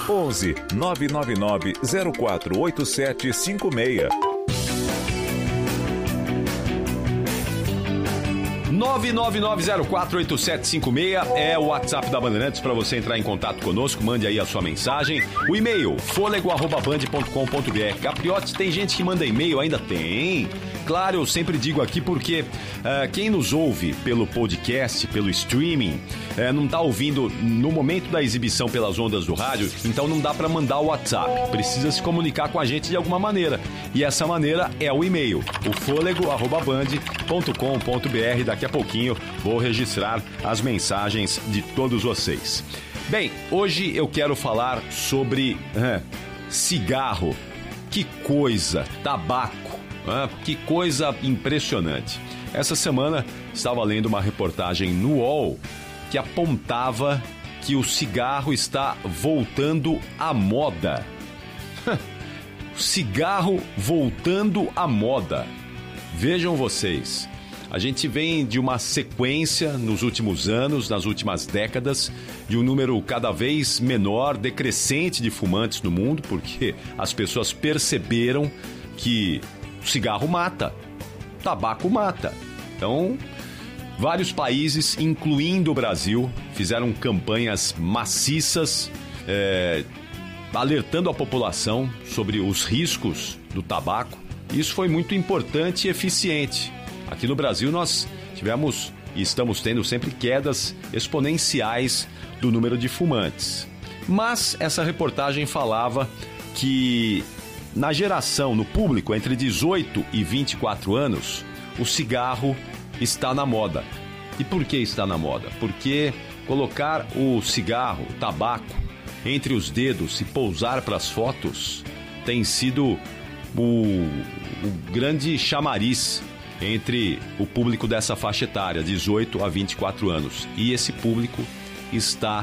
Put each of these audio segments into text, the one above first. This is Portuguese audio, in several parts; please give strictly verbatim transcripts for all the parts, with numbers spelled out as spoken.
onze nove nove nove zero quatro oito sete cinco seis. nove nove nove zero quatro oito sete cinco seis é o WhatsApp da Bandeirantes para você entrar em contato conosco. Mande aí a sua mensagem. O e-mail, fôlego arroba band ponto com ponto b r. Capriotes, tem gente que manda e-mail? Ainda tem. Claro, eu sempre digo aqui porque uh, quem nos ouve pelo podcast, pelo streaming, uh, não está ouvindo no momento da exibição pelas ondas do rádio, então não dá para mandar o WhatsApp. Precisa se comunicar com a gente de alguma maneira. E essa maneira é o e-mail, o fôlego arroba band ponto com ponto b r. Daqui a pouquinho vou registrar as mensagens de todos vocês. Bem, hoje eu quero falar sobre uh, cigarro. Que coisa, tabaco. Ah, que coisa impressionante. Essa semana estava lendo uma reportagem no U O L que apontava que o cigarro está voltando à moda. O cigarro voltando à moda. Vejam vocês, a gente vem de uma sequência nos últimos anos, nas últimas décadas, de um número cada vez menor, decrescente de fumantes no mundo, porque as pessoas perceberam que o cigarro mata, o tabaco mata. Então, vários países, incluindo o Brasil, fizeram campanhas maciças, é, alertando a população sobre os riscos do tabaco. Isso foi muito importante e eficiente. Aqui no Brasil nós tivemos e estamos tendo sempre quedas exponenciais do número de fumantes. Mas essa reportagem falava que na geração, no público entre dezoito e vinte e quatro anos, o cigarro está na moda. E por que está na moda? Porque colocar o cigarro, o tabaco, entre os dedos e pousar para as fotos tem sido o, o grande chamariz entre o público dessa faixa etária, dezoito a vinte e quatro anos. E esse público está,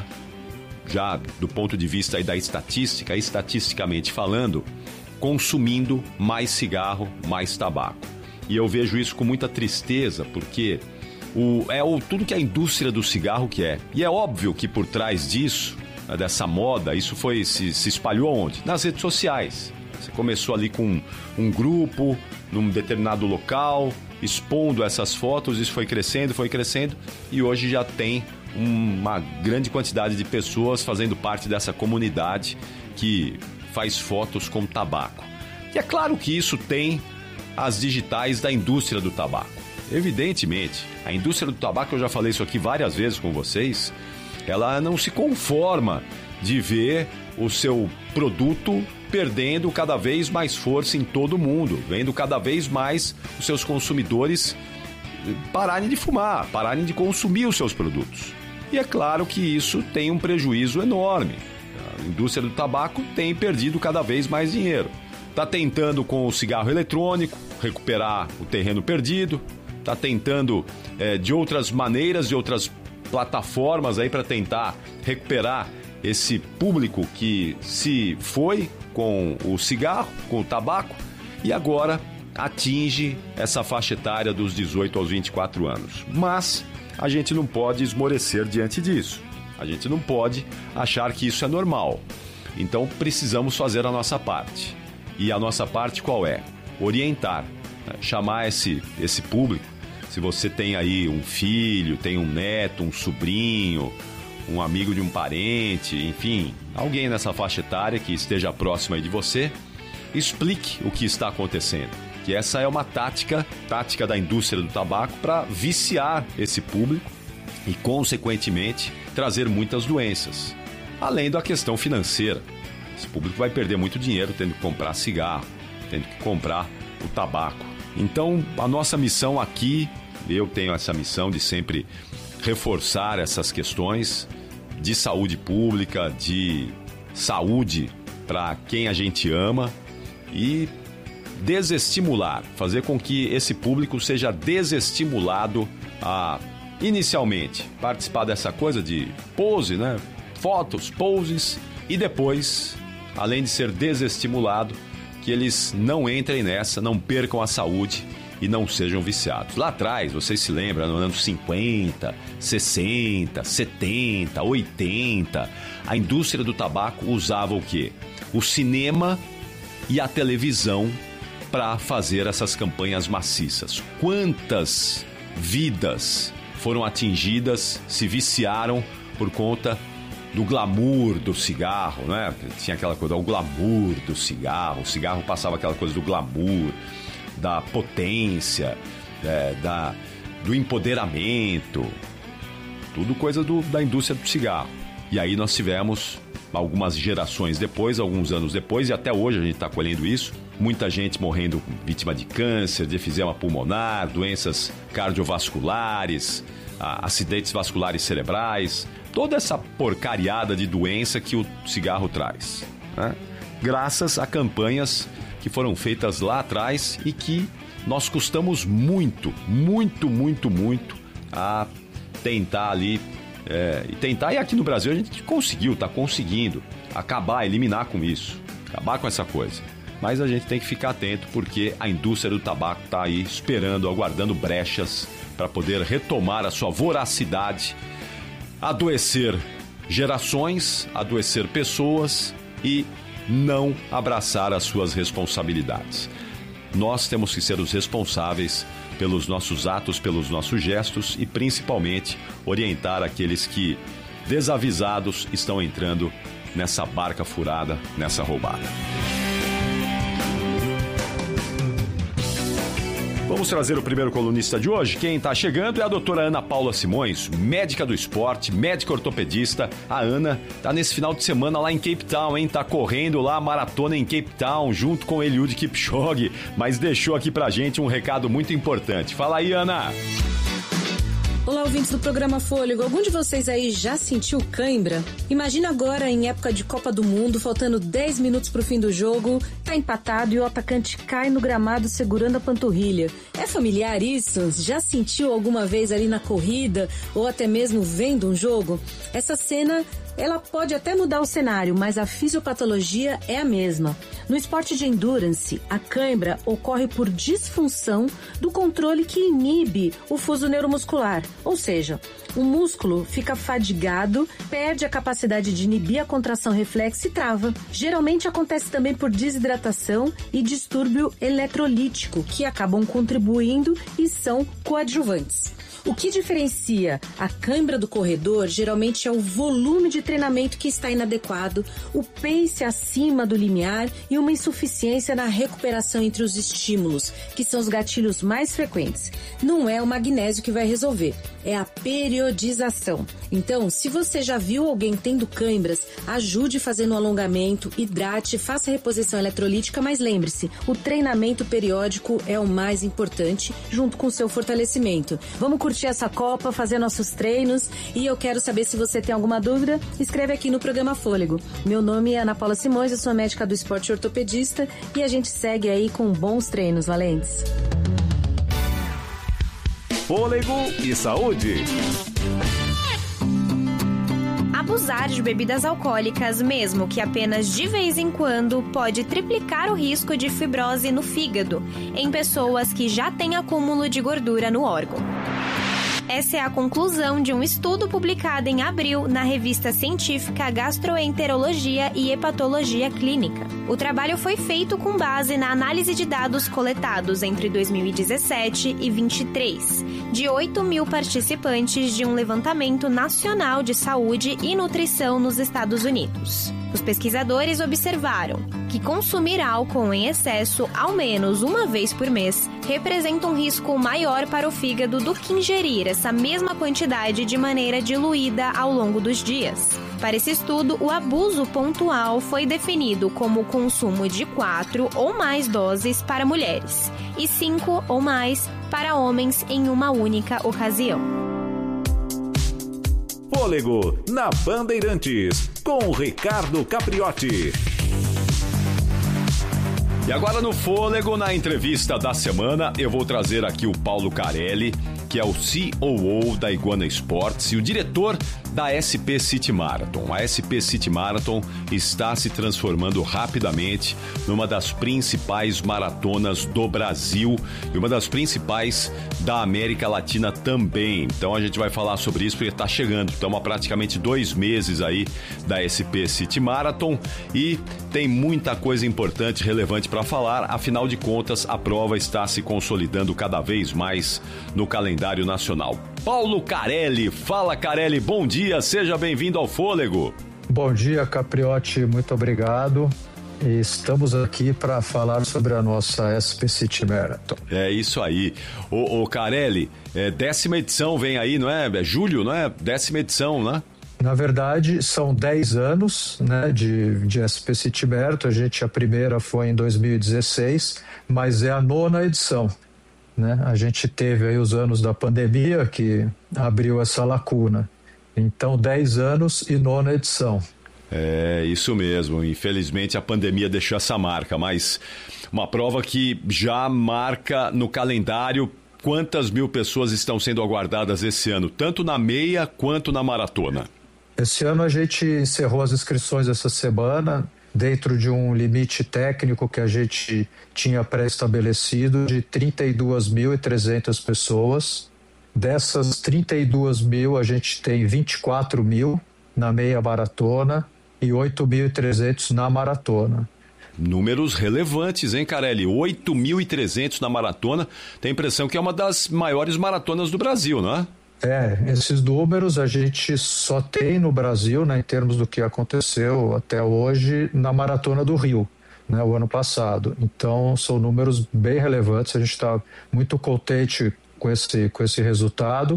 já do ponto de vista aí da estatística, estatisticamente falando, consumindo mais cigarro, mais tabaco. E eu vejo isso com muita tristeza, porque o, é o, tudo que a indústria do cigarro quer. E é óbvio que por trás disso, dessa moda, isso foi se, se espalhou onde? Nas redes sociais. Você começou ali com um grupo, num determinado local, expondo essas fotos, isso foi crescendo, foi crescendo, e hoje já tem uma grande quantidade de pessoas fazendo parte dessa comunidade que faz fotos com tabaco. E é claro que isso tem as digitais da indústria do tabaco. Evidentemente, a indústria do tabaco, eu já falei isso aqui várias vezes com vocês, ela não se conforma de ver o seu produto perdendo cada vez mais força em todo o mundo, vendo cada vez mais os seus consumidores pararem de fumar, pararem de consumir os seus produtos. E é claro que isso tem um prejuízo enorme. A indústria do tabaco tem perdido cada vez mais dinheiro. Está tentando com o cigarro eletrônico recuperar o terreno perdido, está tentando é, de outras maneiras, de outras plataformas aí para tentar recuperar esse público que se foi com o cigarro, com o tabaco, e agora atinge essa faixa etária dos dezoito aos vinte e quatro anos. Mas a gente não pode esmorecer diante disso. A gente não pode achar que isso é normal. Então precisamos fazer a nossa parte. E a nossa parte qual é? Orientar, né? Chamar esse, esse público. Se você tem aí um filho, tem um neto, um sobrinho, um amigo de um parente, enfim, alguém nessa faixa etária que esteja próximo aí de você, explique o que está acontecendo. Que essa é uma tática, tática da indústria do tabaco para viciar esse público e, consequentemente, trazer muitas doenças. Além da questão financeira. Esse público vai perder muito dinheiro tendo que comprar cigarro, tendo que comprar o tabaco. Então, a nossa missão aqui, eu tenho essa missão de sempre reforçar essas questões de saúde pública, de saúde para quem a gente ama e desestimular, fazer com que esse público seja desestimulado a, inicialmente, participar dessa coisa de pose, né? Fotos, poses, e depois, além de ser desestimulado, que eles não entrem nessa, não percam a saúde e não sejam viciados. Lá atrás, vocês se lembram, nos anos cinquenta, sessenta, setenta, oitenta, a indústria do tabaco usava o quê? O cinema e a televisão para fazer essas campanhas maciças. Quantas vidas foram atingidas, se viciaram por conta do glamour do cigarro, né? Tinha aquela coisa, o glamour do cigarro, o cigarro passava aquela coisa do glamour, da potência, é, da, do empoderamento, tudo coisa do, da indústria do cigarro. E aí nós tivemos, algumas gerações depois, alguns anos depois, e até hoje a gente está colhendo isso, muita gente morrendo vítima de câncer, de efisema pulmonar, doenças cardiovasculares, acidentes vasculares cerebrais, toda essa porcariada de doença que o cigarro traz, né? Graças a campanhas que foram feitas lá atrás e que nós custamos muito, muito, muito, muito a tentar ali, é, e tentar, e aqui no Brasil a gente conseguiu, está conseguindo acabar, eliminar com isso, acabar com essa coisa. Mas a gente tem que ficar atento porque a indústria do tabaco está aí esperando, aguardando brechas para poder retomar a sua voracidade, adoecer gerações, adoecer pessoas e não abraçar as suas responsabilidades. Nós temos que ser os responsáveis pelos nossos atos, pelos nossos gestos e principalmente orientar aqueles que, desavisados, estão entrando nessa barca furada, nessa roubada. Vamos trazer o primeiro colunista de hoje. Quem está chegando é a doutora Ana Paula Simões, médica do esporte, médica ortopedista. A Ana está nesse final de semana lá em Cape Town, hein? Tá correndo lá a maratona em Cape Town, junto com Eliud Kipchoge, mas deixou aqui pra gente um recado muito importante. Fala aí, Ana! Olá, ouvintes do programa Fôlego. Algum de vocês aí já sentiu cãibra? Imagina agora, em época de Copa do Mundo, faltando dez minutos pro fim do jogo, tá empatado e o atacante cai no gramado segurando a panturrilha. É familiar isso? Já sentiu alguma vez ali na corrida ou até mesmo vendo um jogo? Essa cena, ela pode até mudar o cenário, mas a fisiopatologia é a mesma. No esporte de endurance, a cãibra ocorre por disfunção do controle que inibe o fuso neuromuscular, ou seja, o músculo fica fadigado, perde a capacidade de inibir a contração reflexa e trava. Geralmente acontece também por desidratação e distúrbio eletrolítico, que acabam contribuindo e são coadjuvantes. O que diferencia a cãibra do corredor geralmente é o volume de treinamento que está inadequado, o pace acima do limiar e uma insuficiência na recuperação entre os estímulos, que são os gatilhos mais frequentes. Não é o magnésio que vai resolver, é a periodização. Então, se você já viu alguém tendo cãibras, ajude fazendo um alongamento, hidrate, faça reposição eletrolítica, mas lembre-se, o treinamento periódico é o mais importante, junto com o seu fortalecimento. Vamos curtir essa Copa, fazer nossos treinos e eu quero saber se você tem alguma dúvida, escreve aqui no programa Fôlego. Meu nome é Ana Paula Simões, eu sou médica do esporte ortopedista e a gente segue aí com bons treinos, valentes. Fôlego e saúde. Abusar de bebidas alcoólicas, mesmo que apenas de vez em quando, pode triplicar o risco de fibrose no fígado em pessoas que já têm acúmulo de gordura no órgão. Essa é a conclusão de um estudo publicado em abril na revista científica Gastroenterologia e Hepatologia Clínica. O trabalho foi feito com base na análise de dados coletados entre dois mil e dezessete e dois mil e vinte e três, de oito mil participantes de um levantamento nacional de saúde e nutrição nos Estados Unidos. Os pesquisadores observaram que consumir álcool em excesso, ao menos uma vez por mês, representa um risco maior para o fígado do que ingerir essa mesma quantidade de maneira diluída ao longo dos dias. Para esse estudo, o abuso pontual foi definido como o consumo de quatro ou mais doses para mulheres e cinco ou mais para homens em uma única ocasião. Fôlego na Bandeirantes, com Ricardo Capriotti. E agora no Fôlego, na entrevista da semana, eu vou trazer aqui o Paulo Carelli, que é o C O O da Iguana Sports e o diretor da S P City Marathon. A S P City Marathon está se transformando rapidamente numa das principais maratonas do Brasil e uma das principais da América Latina também. Então a gente vai falar sobre isso porque está chegando. Estamos há praticamente dois meses aí da S P City Marathon e tem muita coisa importante, relevante para falar. Afinal de contas, a prova está se consolidando cada vez mais no calendário nacional. Paulo Carelli, fala Carelli, bom dia, seja bem-vindo ao Fôlego. Bom dia, Capriotti, muito obrigado. E estamos aqui para falar sobre a nossa S P City Marathon. É isso aí. Ô, ô Carelli, é, décima edição vem aí, não é? É julho, não é? Décima edição, né? Na verdade, são dez anos, né, de, de S P City Marathon. A gente, a primeira foi em dois mil e dezesseis, mas é a nona edição. Né? A gente teve aí os anos da pandemia que abriu essa lacuna. Então, dez anos e nona edição. É, isso mesmo. Infelizmente, a pandemia deixou essa marca, mas uma prova que já marca no calendário quantas mil pessoas estão sendo aguardadas esse ano, tanto na meia quanto na maratona. Esse ano a gente encerrou as inscrições essa semana, dentro de um limite técnico que a gente tinha pré-estabelecido de trinta e duas mil e trezentas pessoas. Dessas trinta e duas mil, a gente tem vinte e quatro mil na meia maratona e oito mil e trezentos na maratona. Números relevantes, hein, Carelli? oito mil e trezentos na maratona. Tem a impressão que é uma das maiores maratonas do Brasil, não é? É, esses números a gente só tem no Brasil, né, em termos do que aconteceu até hoje na Maratona do Rio, né, o ano passado. Então, são números bem relevantes, a gente está muito contente com esse, com esse resultado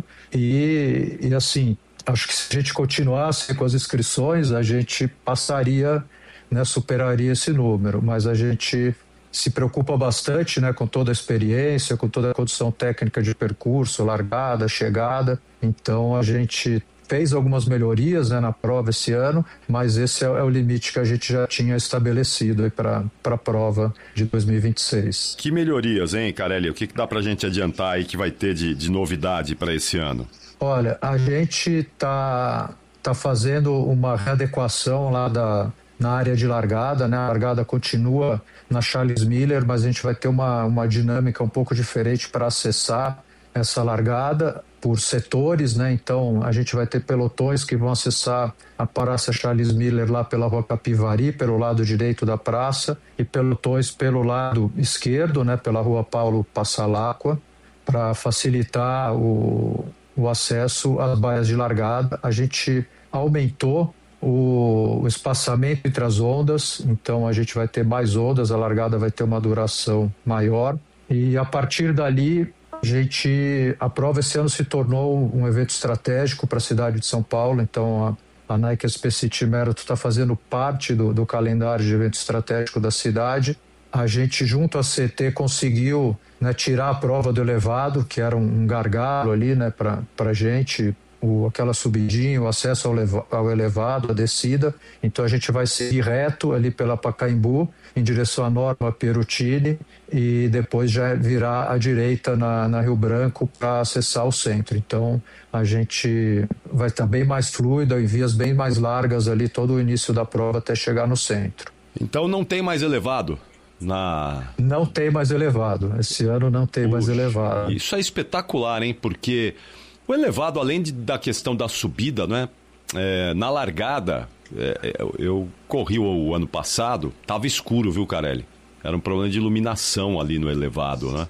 e, e, assim, acho que se a gente continuasse com as inscrições, a gente passaria, né, superaria esse número, mas a gente se preocupa bastante, né, com toda a experiência, com toda a condição técnica de percurso, largada, chegada. Então a gente fez algumas melhorias, né, na prova esse ano, mas esse é, é o limite que a gente já tinha estabelecido para a prova de dois mil e vinte e seis. Que melhorias, hein, Carelli? O que, que dá para a gente adiantar aí que vai ter de, de novidade para esse ano? Olha, a gente está tá fazendo uma readequação lá da... na área de largada, né? A largada continua na Charles Miller, mas a gente vai ter uma, uma dinâmica um pouco diferente para acessar essa largada por setores, né? Então a gente vai ter pelotões que vão acessar a Praça Charles Miller lá pela Rua Capivari, pelo lado direito da praça, e pelotões pelo lado esquerdo, né? Pela Rua Paulo Passalacqua, para facilitar o, o acesso às baias de largada. A gente aumentou O, o espaçamento entre as ondas, então a gente vai ter mais ondas, a largada vai ter uma duração maior e a partir dali a gente, a prova esse ano se tornou um evento estratégico para a cidade de São Paulo, então a, a Nike S P City Marathon está fazendo parte do, do calendário de evento estratégico da cidade. A gente junto à C T conseguiu, né, tirar a prova do elevado, que era um, um gargalo ali, né, para a gente, O, aquela subidinha, o acesso ao, leva, ao elevado, a descida. Então a gente vai seguir reto ali pela Pacaembu em direção à Norma Pierutini e depois já virar à direita na, na Rio Branco para acessar o centro. Então a gente vai estar bem mais fluida, em vias bem mais largas ali todo o início da prova até chegar no centro. Então não tem mais elevado? Na... Não tem mais elevado, esse ano não tem Puxa, mais elevado. Isso é espetacular, hein? Porque o elevado, além de, da questão da subida, né? É, na largada, é, eu, eu corri o, o ano passado, tava escuro, viu, Carelli? Era um problema de iluminação ali no elevado, né?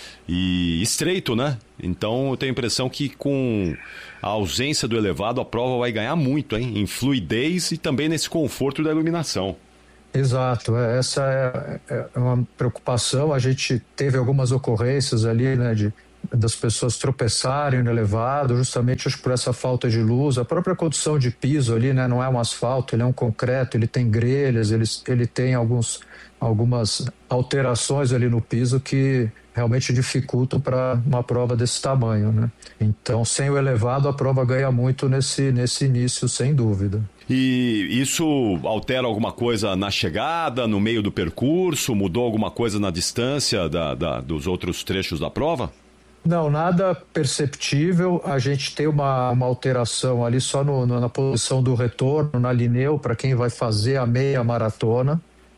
E estreito, né? Então eu tenho a impressão que com a ausência do elevado, a prova vai ganhar muito, hein? Em fluidez e também nesse conforto da iluminação. Exato, essa é, é uma preocupação. A gente teve algumas ocorrências ali, né, de das pessoas tropeçarem no elevado, justamente acho, por essa falta de luz. A própria condição de piso ali, né, não é um asfalto, ele é um concreto, ele tem grelhas, ele, ele tem alguns, algumas alterações ali no piso que realmente dificultam para uma prova desse tamanho, né? Então, sem o elevado, a prova ganha muito nesse, nesse início, sem dúvida. E isso altera alguma coisa na chegada, no meio do percurso? Mudou alguma coisa na distância da, da, dos outros trechos da prova? Não, nada perceptível. A gente tem uma, uma alteração ali só no, no, na posição do retorno, na lineu, para quem vai fazer a meia maratona.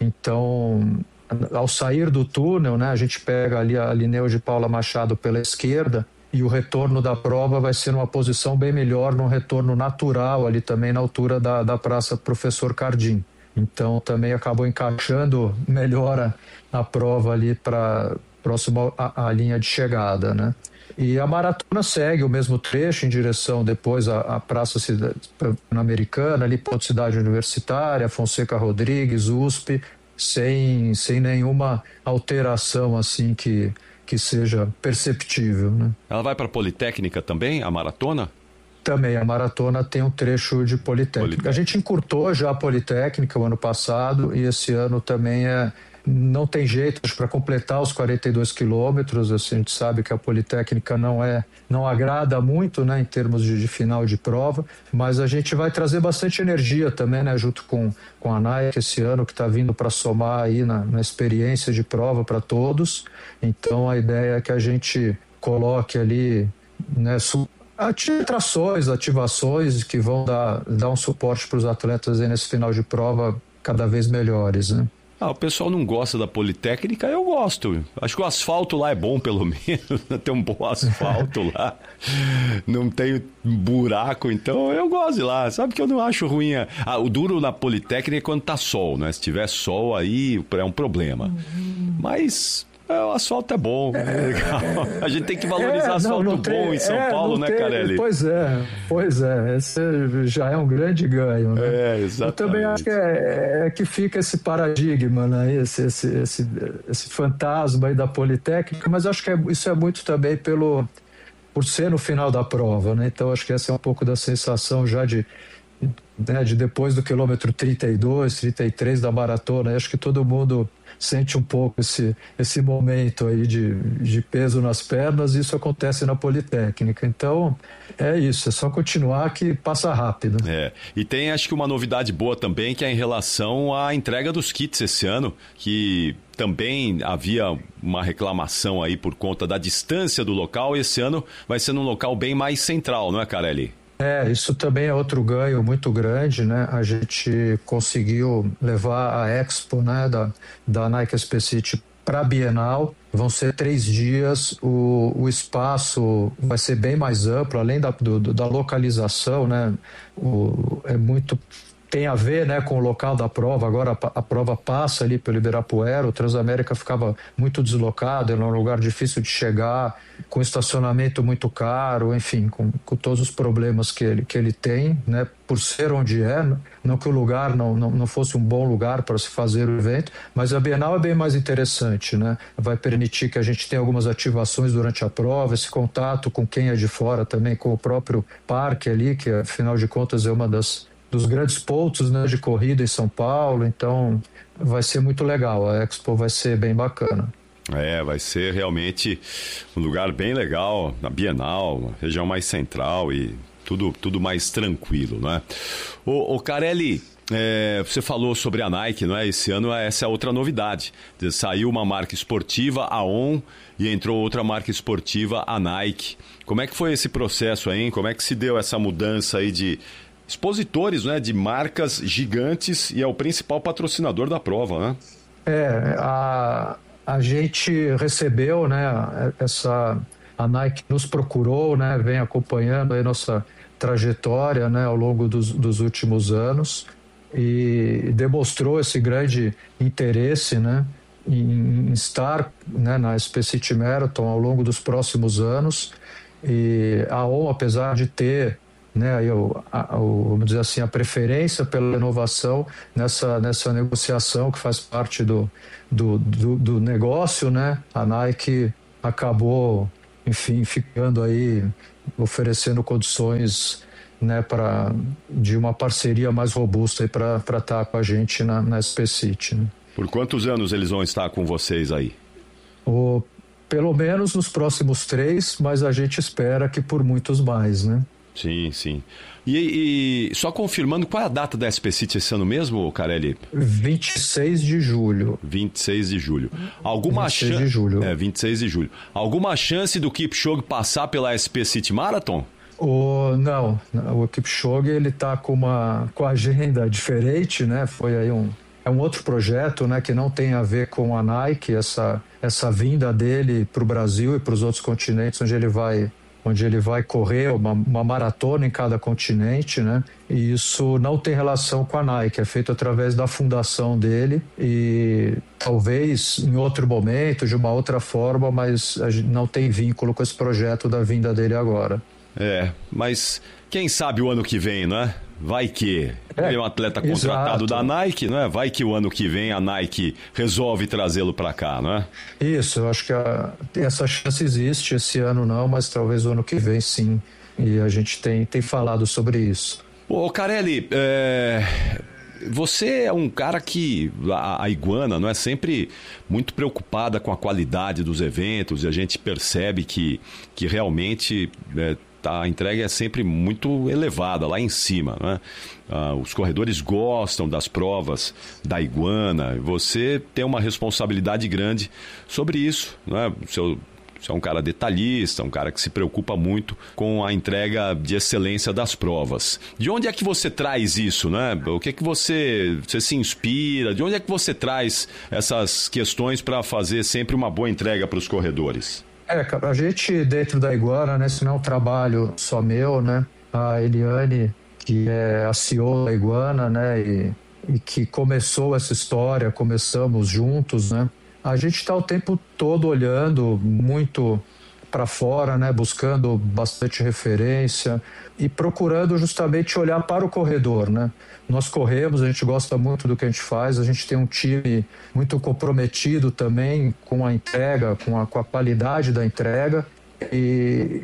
Então, ao sair do túnel, né, a gente pega ali a lineu de Paula Machado pela esquerda e o retorno da prova vai ser numa posição bem melhor, num retorno natural ali também na altura da, da Praça Professor Cardim. Então, também acabou encaixando melhor a, a prova ali para próximo à, à linha de chegada, né? E a maratona segue o mesmo trecho em direção depois à, à Praça Pan-Americana, ali Ponte Cidade Universitária, Fonseca Rodrigues, U S P, sem, sem nenhuma alteração assim que, que seja perceptível, né? Ela vai para a Politécnica também, a maratona? Também, a maratona tem um trecho de Politécnica. Politécnica. A gente encurtou já a Politécnica o ano passado e esse ano também é... Não tem jeito para completar os quarenta e dois quilômetros. A gente sabe que a Politécnica não é, não agrada muito, né, em termos de, de final de prova, mas a gente vai trazer bastante energia também, né, junto com, com a Nike esse ano, que está vindo para somar aí na, na experiência de prova para todos. Então a ideia é que a gente coloque ali, né, atrações, ativações que vão dar, dar um suporte para os atletas aí nesse final de prova cada vez melhores, né? Ah, o pessoal não gosta da Politécnica, eu gosto. Acho que o asfalto lá é bom, pelo menos. Tem um bom asfalto lá. Não tem buraco, então eu gosto de lá. Sabe que eu não acho ruim. Ah, o duro na Politécnica é quando tá sol, né? Se tiver sol aí é um problema. Uhum. Mas... É, o asfalto é bom, é legal. A gente tem que valorizar é, asfalto não, não tem, bom em São é, Paulo, né, tem, Carelli? Pois é, pois é. Esse já é um grande ganho, né? É, exatamente. Eu também acho que é, é que fica esse paradigma, né? Esse, esse, esse, esse fantasma aí da Politécnica, mas acho que é, isso é muito também pelo, por ser no final da prova, né? Então acho que essa é um pouco da sensação já de, né, de depois do quilômetro trinta e dois, trinta e três da maratona. Acho que todo mundo sente um pouco esse, esse momento aí de, de peso nas pernas, e isso acontece na Politécnica. Então, é isso, é só continuar que passa rápido. É, e tem acho que uma novidade boa também, que é em relação à entrega dos kits esse ano, que também havia uma reclamação aí por conta da distância do local, e esse ano vai ser num local bem mais central, não é, Carelli? É, isso também é outro ganho muito grande, né? A gente conseguiu levar a Expo, né, da, da Nike Specialty para a Bienal. Vão ser três dias, o, o espaço vai ser bem mais amplo, além da, do, da localização, né? O, é muito... Tem a ver, né, com o local da prova. Agora a, a prova passa ali pelo Ibirapuera, o Transamérica ficava muito deslocado, era um lugar difícil de chegar, com estacionamento muito caro, enfim, com, com todos os problemas que ele, que ele tem, né, por ser onde é, não que o lugar não, não, não fosse um bom lugar para se fazer o evento, mas a Bienal é bem mais interessante, né, vai permitir que a gente tenha algumas ativações durante a prova, esse contato com quem é de fora também, com o próprio parque ali, que afinal de contas é uma das dos grandes pontos, né, de corrida em São Paulo. Então vai ser muito legal, a Expo vai ser bem bacana. É, vai ser realmente um lugar bem legal, na Bienal, uma região mais central e tudo, tudo mais tranquilo, né? Ô, ô Carelli, é, você falou sobre a Nike, não é? Esse ano essa é outra novidade. Saiu uma marca esportiva, a On, e entrou outra marca esportiva, a Nike. Como é que foi esse processo aí, hein? Como é que se deu essa mudança aí de expositores, né, de marcas gigantes, e é o principal patrocinador da prova, né? É, a, a gente recebeu, né, essa, a Nike nos procurou, né, vem acompanhando a nossa trajetória, né, ao longo dos, dos últimos anos, e demonstrou esse grande interesse, né, em, em estar, né, na Specialty Marathon ao longo dos próximos anos. E a O N, apesar de ter, né, eu, a, o, vamos dizer assim, a preferência pela inovação nessa, nessa negociação que faz parte do, do, do, do negócio, né, a Nike acabou, enfim, ficando aí, oferecendo condições, né, pra, de uma parceria mais robusta para estar com a gente na, na Specialty, né. Por quantos anos eles vão estar com vocês aí? O, pelo menos nos próximos três, mas a gente espera que por muitos mais, né? Sim, sim. E, e só confirmando, qual é a data da S P City esse ano mesmo, Carelli? vinte e seis de julho. vinte e seis de julho. Alguma vinte e seis chan... de julho. É, vinte e seis de julho. Alguma chance do Kipchoge passar pela S P City Marathon? O, não, o Kipchoge ele está com uma com a agenda diferente, né? Foi aí um é um outro projeto, né, que não tem a ver com a Nike, essa essa vinda dele para o Brasil e para os outros continentes, onde ele vai onde ele vai correr uma, uma maratona em cada continente, né? E isso não tem relação com a Nike, é feito através da fundação dele e talvez em outro momento, de uma outra forma, mas a gente não tem vínculo com esse projeto da vinda dele agora. É, mas quem sabe o ano que vem, não é? Vai que ele é um atleta contratado exato. da Nike, não é? Vai que o ano que vem a Nike resolve trazê-lo para cá, não é? Isso, eu acho que a, essa chance existe, esse ano não, mas talvez o ano que vem sim. E a gente tem, tem falado sobre isso. Ô, Carelli, é... você é um cara que a, a Iguana não é sempre muito preocupada com a qualidade dos eventos e a gente percebe que, que realmente é, a entrega é sempre muito elevada, lá em cima, né? Ah, os corredores gostam das provas da Iguana, você tem uma responsabilidade grande sobre isso, né? O seu Você é um cara detalhista, um cara que se preocupa muito com a entrega de excelência das provas. De onde é que você traz isso, né? O que é que você, você se inspira? De onde é que você traz essas questões para fazer sempre uma boa entrega para os corredores? É, cara, a gente dentro da Iguana, né, isso não é um trabalho só meu, né? A Eliane, que é a C E O da Iguana, né, e, e que começou essa história, começamos juntos, né? A gente está o tempo todo olhando muito para fora, né, buscando bastante referência e procurando justamente olhar para o corredor, né? Nós corremos, a gente gosta muito do que a gente faz, a gente tem um time muito comprometido também com a entrega, com a, com a qualidade da entrega e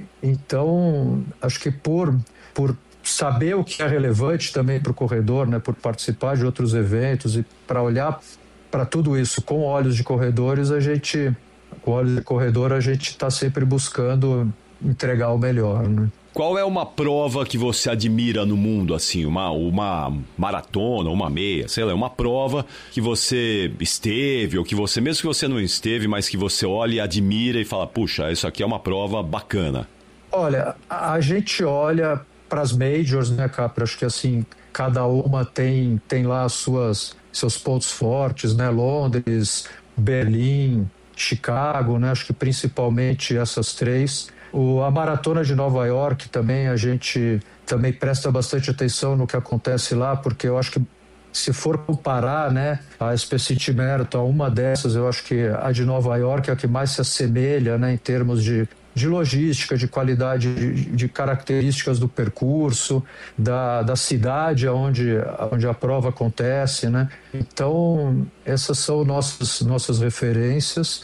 então acho que por, por saber o que é relevante também para o corredor, né, por participar de outros eventos e para olhar para tudo isso com olhos de corredores, a gente, com olhos de corredor, a gente está sempre buscando entregar o melhor, né? Qual é uma prova que você admira no mundo, assim, uma, uma maratona, uma meia, sei lá, uma prova que você esteve, ou que você, mesmo que você não esteve, mas que você olha e admira e fala, puxa, isso aqui é uma prova bacana? Olha, a gente olha para as majors, né, Capra? Acho que assim, cada uma tem, tem lá as suas, seus pontos fortes, né? Londres, Berlim, Chicago, né? Acho que principalmente essas três. O, a Maratona de Nova York também, a gente também presta bastante atenção no que acontece lá, porque eu acho que se for comparar, né, a S P City Marathon a uma dessas, eu acho que a de Nova York é a que mais se assemelha, né, em termos de, de logística, de qualidade, de, de características do percurso, da, da cidade onde, onde a prova acontece, né? Então, essas são nossas, nossas referências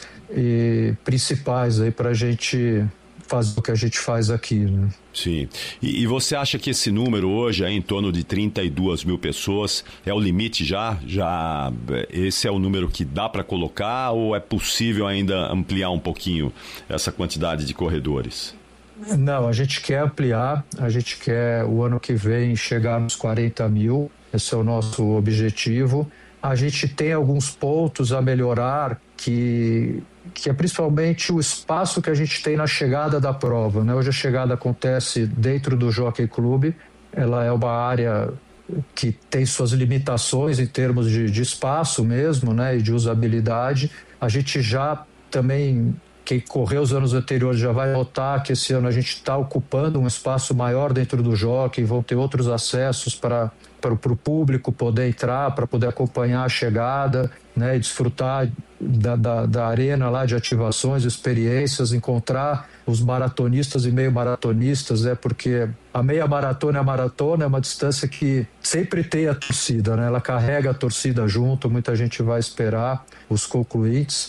e principais aí para a gente fazer o que a gente faz aqui, né? Sim. E, e você acha que esse número hoje é em torno de trinta e duas mil pessoas? É o limite já? Já esse é o número que dá para colocar ou é possível ainda ampliar um pouquinho essa quantidade de corredores? Não, a gente quer ampliar, a gente quer o ano que vem chegar nos quarenta mil, esse é o nosso objetivo. A gente tem alguns pontos a melhorar que... que é principalmente o espaço que a gente tem na chegada da prova, né? Hoje a chegada acontece dentro do Jockey Club, ela é uma área que tem suas limitações em termos de, de espaço mesmo, né? E de usabilidade. A gente já também, quem correu os anos anteriores já vai notar que esse ano a gente está ocupando um espaço maior dentro do Jockey, vão ter outros acessos para para o público poder entrar, para poder acompanhar a chegada, né, e desfrutar da, da, da arena lá de ativações, experiências, encontrar os maratonistas e meio maratonistas, né, porque a meia maratona e a maratona é uma distância que sempre tem a torcida, né, ela carrega a torcida junto, muita gente vai esperar os concluintes.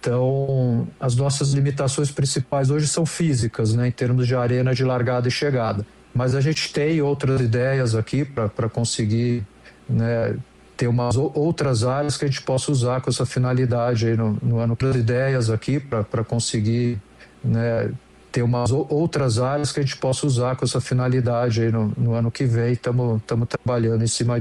Então, as nossas limitações principais hoje são físicas, né, em termos de arena de largada e chegada. Mas a gente tem outras ideias aqui para conseguir, né, ter umas outras áreas que a gente possa usar com essa finalidade aí no, no ano. Outras ideias aqui para conseguir, né, ter umas outras áreas que a gente possa usar com essa finalidade aí no, no ano que vem. Estamos trabalhando em cima